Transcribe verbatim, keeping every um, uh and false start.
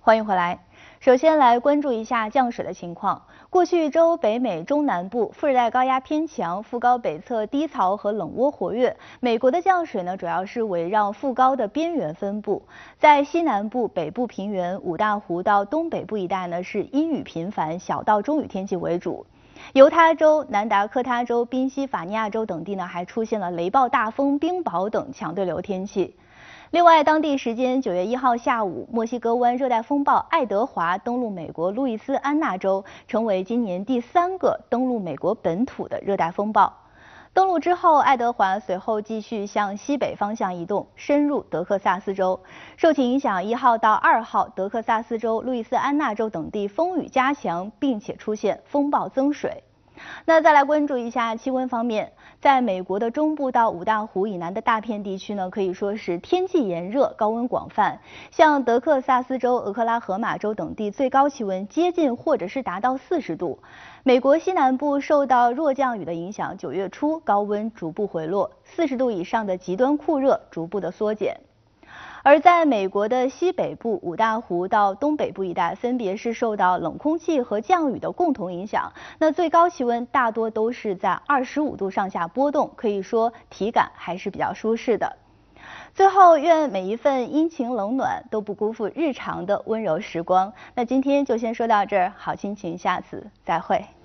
欢迎回来。首先来关注一下降水的情况。过去一周，北美中南部副热带高压偏强，副高北侧低槽和冷涡活跃。美国的降水呢，主要是围绕副高的边缘分布。在西南部、北部平原、五大湖到东北部一带呢，是阴雨频繁，小到中雨天气为主。犹他州、南达科他州、宾夕法尼亚州等地呢，还出现了雷暴大风、冰雹等强对流天气。另外，当地时间九月一号下午，墨西哥湾热带风暴爱德华登陆美国路易斯安那州，成为今年第三个登陆美国本土的热带风暴。登陆之后，爱德华随后继续向西北方向移动，深入德克萨斯州。受其影响，一号到二号，德克萨斯州、路易斯安那州等地风雨加强，并且出现风暴增水。那再来关注一下气温方面，在美国的中部到五大湖以南的大片地区呢，可以说是天气炎热，高温广泛。像德克萨斯州、俄克拉荷马州等地最高气温接近或者是达到四十度。美国西南部受到弱降雨的影响，九月初高温逐步回落，四十度以上的极端酷热逐步的缩减。而在美国的西北部、五大湖到东北部一带，分别是受到冷空气和降雨的共同影响，那最高气温大多都是在二十五度上下波动，可以说体感还是比较舒适的。最后，愿每一份阴晴冷暖都不辜负日常的温柔时光。那今天就先说到这儿，好心情，下次再会。